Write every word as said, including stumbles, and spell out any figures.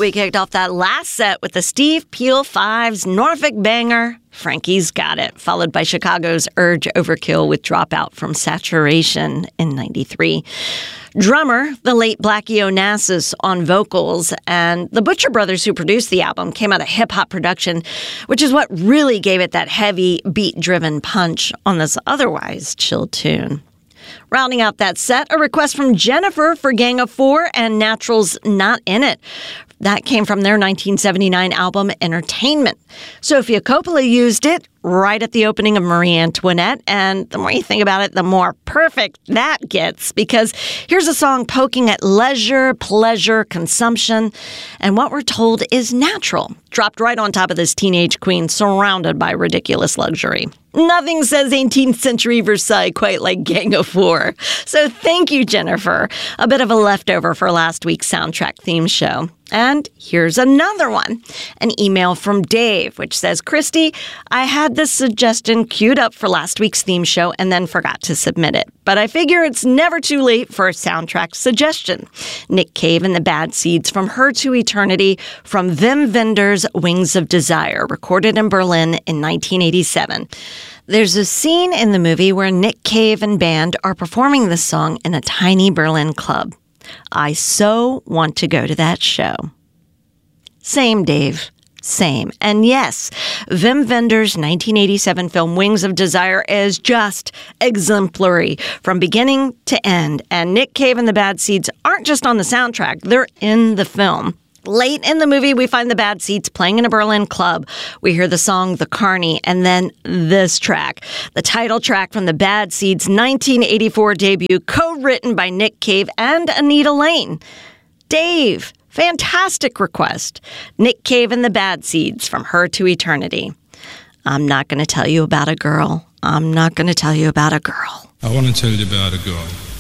We kicked off that last set with the Steve Peel Five's Norfolk banger, Frankie's Got It, followed by Chicago's Urge Overkill with Dropout from Saturation in ninety-three. Drummer, the late Blackie Onassis on vocals, and the Butcher Brothers who produced the album came out of hip-hop production, which is what really gave it that heavy, beat-driven punch on this otherwise chill tune. Rounding out that set, a request from Jennifer for Gang of Four and Natural's Not In It. That came from their nineteen seventy-nine album, Entertainment. Sofia Coppola used it right at the opening of Marie Antoinette, and the more you think about it, the more perfect that gets, because here's a song poking at leisure, pleasure, consumption, and what we're told is natural, dropped right on top of this teenage queen surrounded by ridiculous luxury. Nothing says eighteenth century Versailles quite like Gang of Four. So thank you, Jennifer. A bit of a leftover for last week's soundtrack theme show. And here's another one. An email from Dave, which says, Christy, I had this suggestion queued up for last week's theme show and then forgot to submit it. But I figure it's never too late for a soundtrack suggestion. Nick Cave and the Bad Seeds from Her to Eternity from Wim Wenders' Wings of Desire, recorded in Berlin in nineteen eighty-seven. There's a scene in the movie where Nick Cave and band are performing this song in a tiny Berlin club. I so want to go to that show. Same, Dave. Same. And yes, Wim Wenders' nineteen eighty-seven film Wings of Desire is just exemplary from beginning to end. And Nick Cave and the Bad Seeds aren't just on the soundtrack, they're in the film. Late in the movie, we find the Bad Seeds playing in a Berlin club. We hear the song The Carney, and then this track, the title track from the Bad Seeds' nineteen eighty-four debut, co-written by Nick Cave and Anita Lane. Dave, fantastic request. Nick Cave and the Bad Seeds from Her to Eternity. I'm not going to tell you about a girl. I'm not going to tell you about a girl. I want to tell you about a girl.